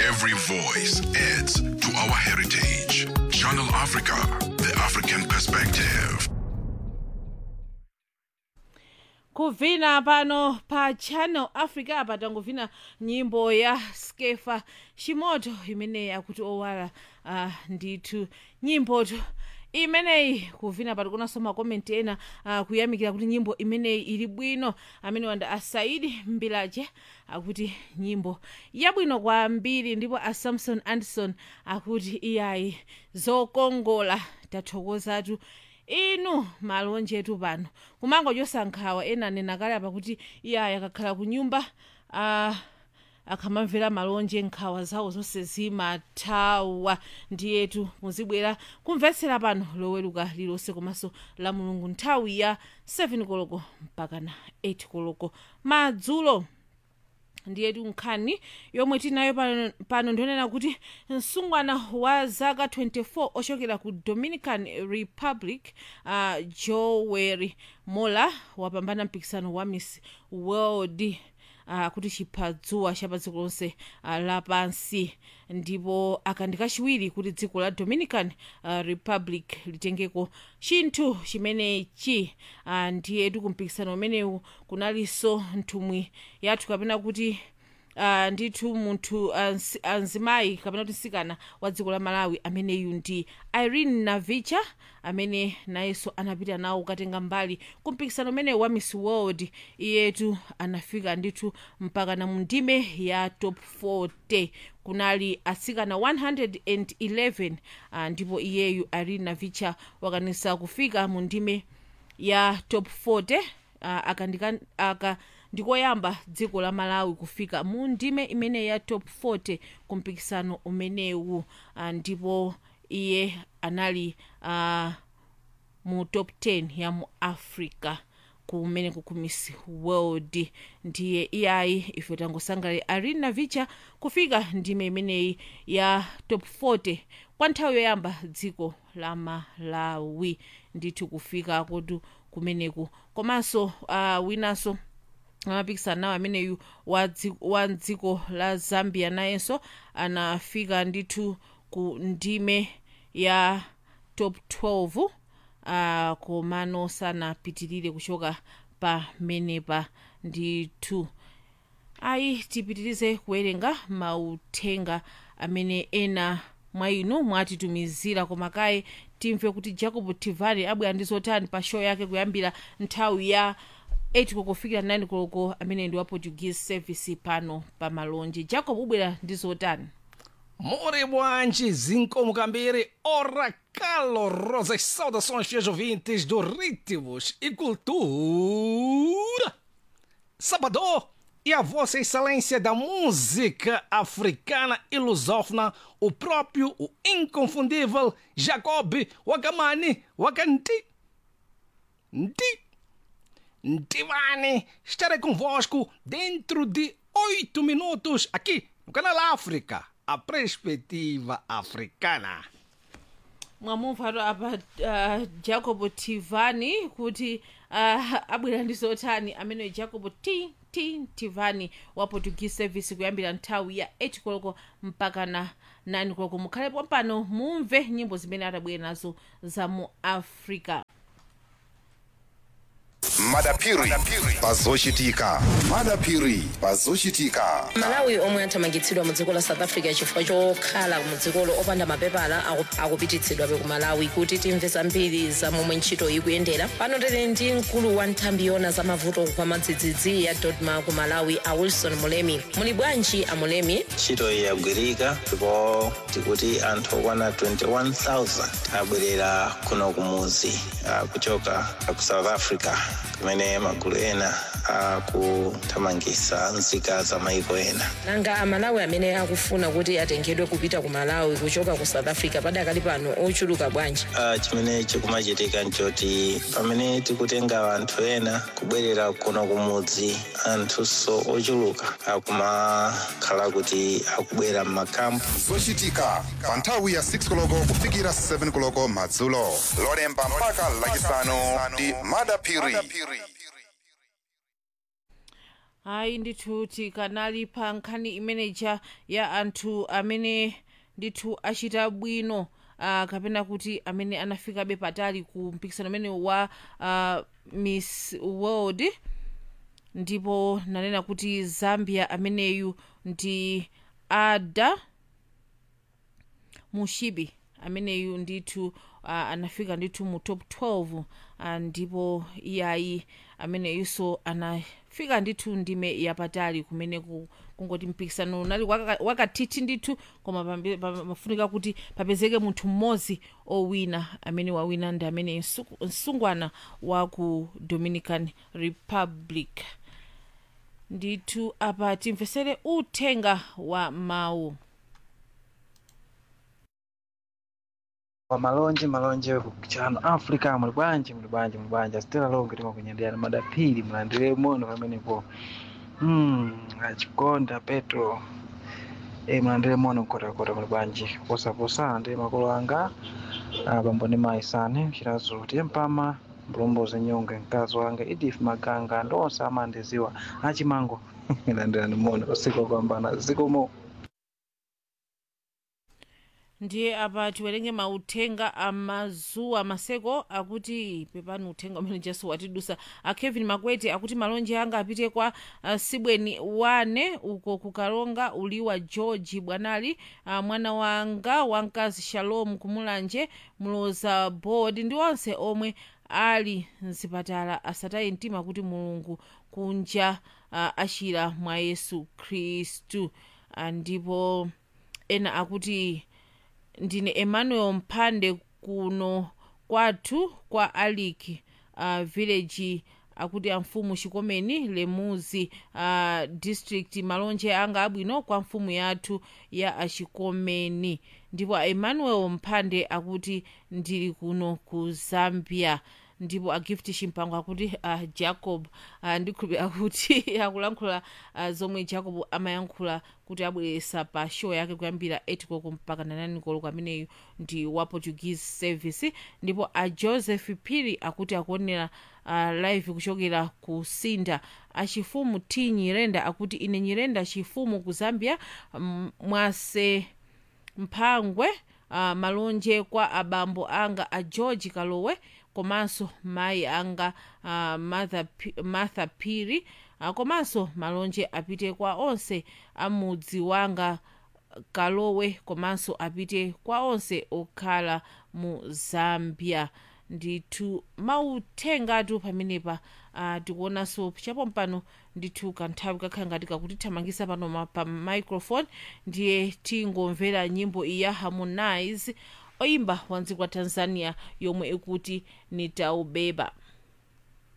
Every voice adds to our heritage. Channel Africa, the African perspective. Kuvina pano pa Channel Africa patanguvina nyimbo ya Skefa Shimoto imene yakuti owala ndithu nyimboto imeneyi kuvina pati kunanso makomenti ena kuyamikira kuti nyimbo imeneyi ili bwino amene wanda Asaidi Mbilaje akuti nyimbo yabwino kwambiri ndipo a Samson Anderson akuti iyayi zokongola tathokozatu inu malonjetu pano kumango chosankhawa ena nena kale apa kuti iyayi akakhala ku nyumba akamamvera malonje nkhawa zawo zonse zimathawa ndiyetu muzibwera kumvetsera pano loweruka lilonse komanso la mulungu nthawi ya 7 koloko mpaka na 8 koloko madzulo ndiyetu nkhani yomwe tinayo pano ndionena kuti msungwana wa zaka 24 ochokera ku Dominican Republic Joel Mola wapambana mpikisano wa Miss World kuti chiphadzuwa cha pa dziko lonse lapansi ndipo akandika chiwiri kuti dziko la Dominican Republic litengeko chinthu chimenechi ndiyetu kumpikisano umenewu kunalinso nthumwi yathu kapena kuti ndithu munthu anzimayi kapena kuti nsikana wa dziko la Malawi ameneyu ndi Irene Navicha amene nayenso anapita nawo kukatenga mbali kumpikisano umene wa Miss World iyetu anafika ndithu mpaka na mundime ya top 40 kunali atsikana 111 ndipo iyeyu Irene Navicha wakanisa kufika mundime ya top 40 ndikoyamba dziko la Malawi kufika mu ndime imene ya top 40 kumpikisano umenewu ndipo iye anali mu top 10 ya mu Africa kumene ku Miss World ndiye iyayi ife tangosangalira Irene Navicha kufika ndime imeneyi ya top 40 kwa nthawi yoyamba dziko la Malawi ndithu kufika kotu kumeneku komanso winanso amapikisana nawo ameneyu wa dziko la Zambia nayenso anafika ndithu ku ndime ya top 12 komano sanapitirire kuchoka pamenepa ndithu ayi tipitirize kuwerenga mauthenga amene ena mwa inu mwatitumizira koma kaye timve kuti Jacob Tivani abwera ndi zotani pa show yake kuyambira nthawi ya 8 koloko kufikira 9 koloko amene ndi wa Portuguese service pano pa malonje. Jacob ubwera ndi zotani? More bwanji zincomo cambere, ora calorosas saudações fiéis ouvintes do Ritmos e Cultura. Sábado e a Vossa Excelência da música africana e lusófona, o próprio, o inconfundível Jacob Wakamani Wakanti Ntivani, estarei convosco dentro de 8 minutos aqui no Canal África, a perspectiva africana. Mwamumva apa Jacob Tivani kuti abwera ndi zotani amene Jacob Tivani wa Portuguese service kuyambira nthawi ya 8 koloko mpaka na 9 koloko. Mukhalepo pano mumve nyimbo zimene atabwera nazo za mu Africa. Madapiri pazochitika. Madapiri pazochitika. Malawi omwe athamangitsidwa mu dziko la South Africa chifukwa chokhala mu dzikolo opanda mapepala akupititsidwa ku Malawi kuti timve zambiri za momwe ntchito ikuyendera. Pano tili ndi mkulu wa nthambi yona za mavuto kwa madzidzidzi ya Dodma ku Malawi a Wilson Mulemi. Muli bwanji a Mulemi? Ntchito yagwirika ndipo tikuti anthu okwana 21,000 abwerera kuno kumuzi kuchoka ku South Africa kumene magulu ena akuthamangitsa nzika za maiko ena. Nanga amalawi amene akufuna kuti atengedwe kupita ku Malawi kuchoka ku South Africa padakali pano ochuluka bwanji? Chimene chikumachitika nchoti pamene tikutenga anthu ena kubwerera kuno kumudzi, anthunso ochuluka akumakhala kuti akubwera m'makampu. Zochitika pa nthawi ya 6 koloko kufikira 7 koloko madzulo. Lolemba mpaka lachisanu ndi Madapiri. hayi ndithu tikanali pa nkhani imeneja ya anthu amene ndithu achita bwino kapena kuti amene anafikabe patali ku mpikisano umene wa Miss World, ndipo nanena kuti Zambia ameneyu ndi Ada Mushibi ameneyu ndithu anafika ndithu mu top 12 ndipo iyayi ameneyuso anafika ndithu ndime yapatali kumene kungoti mpikisano unali wakathithi ndithu, koma mafunika kuti papezeke munthu mmodzi owina. Amene wawina ndi amene msungwana wa ku Dominican Republic. Ndithu apa timvesere uthenga wa mawu. Malonje kuchano Africa muli bwanji Stella Longe tima kunyendera madapiri mlandire mono pamenepo achikonda Petro mlandire mono kota muli bwanji posa ndi makolo anga bambo ndi mai sane chirazo tempama mlomboza nyonga mkazi wanga Edith Maganga ndonse amandiziwa achimango mlandire mono usiku kwambana zikomo. Ndiye apa tiwerenge mauthenga amazuwa maseko akuti pepani uthenga umene Jesu watidusa. Kevin Makwete akuti malonje anga apite kwa Sibweni wane uko kukalonga uliwa George Bwanali, mwana wanga wamkazi Shalom kumulanje Mloza Board ndi onse omwe ali mzipatala asataye mtima kuti Mulungu kunja ashira mwa Yesu Kristu. Ndipo ena akuti ndine Emmanuel Mpande kuno kwathu kwa Aliki village akuti amfumu Chikomeni Lemuzi district. Malonje anga abwino kwa mfumu yathu ya Achikomeni. Ndipo Emmanuel Mpande akuti ndili kuno ku Zambia. Ndipo Gift Chimpango akuti Jacob ndikhupe akuti akulankhula zomwe Jacob amayankhula kuti abweresa pa show yake kuyambira 8 koloko mpaka 9 koloko, ameneyu ndi wa Portuguese service. Ndipo Joseph Piri akuti akuonera live kuchokera ku Sinda. Achifumu T Nyirenda akuti ine Nyirenda chifumu ku Zambia mwase mphangwe. Malonje kwa abambo anga a George Kalowe komanso mai anga Martha Piri, komanso malonje apite kwa onse amudzi wanga Kalowe komanso apite kwa onse okhala mu Zambia. Ndithu mauthengatu pamenepa tikuonanso chapo mpano ndithu kanthawi kakhala ngati kakutithamangisa pano pa microphone. Ndiye tingomvera nyimbo iya Harmonize oyimba wanzikwa Tanzania yomwe ikuti nitaubeba.